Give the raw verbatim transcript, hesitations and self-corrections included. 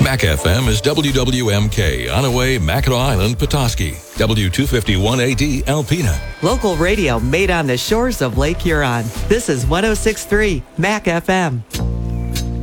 Mac F M is W W M K, Onaway, Mackinac Island, Petoskey. W two fifty-one A D, Alpena. Local radio made on the shores of Lake Huron. This is one oh six point three Mac F M.